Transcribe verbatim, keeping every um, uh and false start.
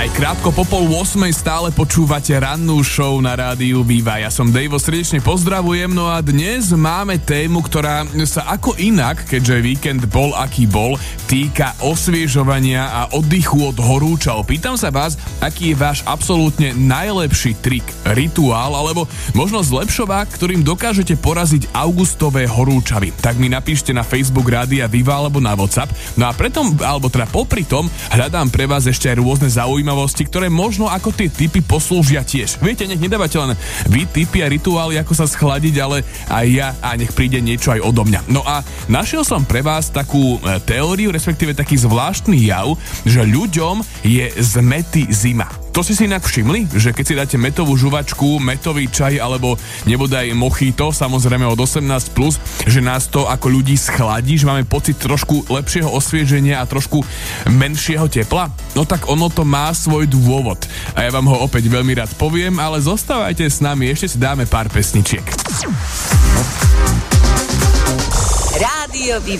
Aj krátko po pol ôsmej stále počúvate rannú show na rádiu Viva. Ja som Dejvo, srdečne pozdravujem, no a dnes máme tému, ktorá sa ako inak, keďže víkend bol aký bol, týka osviežovania a oddychu od horúčav. Pýtam sa vás, aký je váš absolútne najlepší trik, rituál alebo možno zlepšovák, ktorým dokážete poraziť augustové horúčavy. Tak mi napíšte na Facebook Rádia Viva alebo na WhatsApp. No a preto, alebo teda popri tom, hľadám pre vás ešte aj rôzne zaujímavosti, ktoré možno ako tie tipy poslúžia tiež. Viete, nech nedávate len vy tipy a rituály, ako sa schladiť, ale aj ja, a nech príde niečo aj odo mňa. No a našiel som pre vás takú teóriu, respektíve taký zvláštny jav, že ľuďom je zmety zima. To si si inak všimli, že keď si dáte metovú žuvačku, metový čaj alebo nebodaj mojito, samozrejme od osemnásť plus, že nás to ako ľudí schladí, že máme pocit trošku lepšieho osvieženia a trošku menšieho tepla? No tak ono to má svoj dôvod. A ja vám ho opäť veľmi rád poviem, ale zostávajte s nami, ešte si dáme pár pesničiek. Rádio Viva.